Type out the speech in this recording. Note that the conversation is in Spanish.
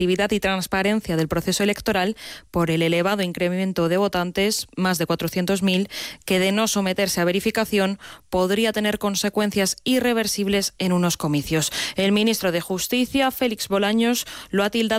y transparencia del proceso electoral por el elevado incremento de votantes, más de 400.000, que de no someterse a verificación podría tener consecuencias irreversibles en unos comicios. El ministro de Justicia, Félix Bolaños, lo ha tildado